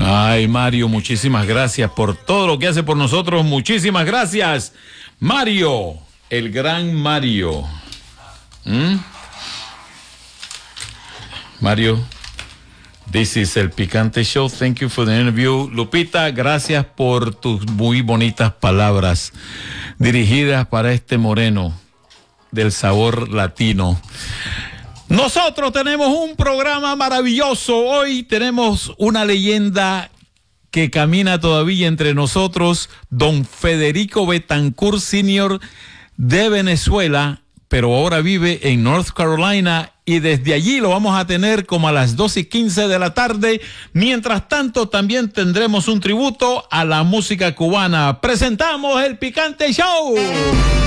Ay, Mario, muchísimas gracias por todo lo que hace por nosotros. Muchísimas gracias, Mario, el gran Mario. Mario, this is El Picante Show. Thank you for the interview. Lupita, gracias por tus muy bonitas palabras dirigidas para este moreno del sabor latino. Nosotros tenemos un programa maravilloso. Hoy tenemos una leyenda que camina todavía entre nosotros, don Federico Betancourt Sr. de Venezuela, pero ahora vive en North Carolina, y desde allí lo vamos a tener como a las 2:15 de la tarde. Mientras tanto, también tendremos un tributo a la música cubana. Presentamos El Picante Show.